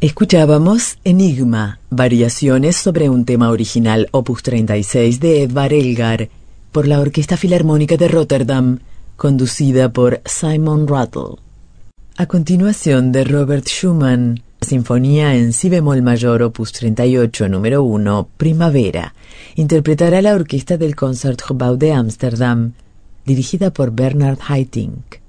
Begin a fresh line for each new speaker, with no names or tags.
Escuchábamos Enigma, variaciones sobre un tema original opus 36 de Edvard Elgar, por la Orquesta Filarmónica de Rotterdam, conducida por Simon Rattle. A continuación, de Robert Schumann, Sinfonía en Si bemol mayor opus 38, número 1, Primavera, interpretará la Orquesta del Concertgebouw de Ámsterdam, dirigida por Bernard Haitink.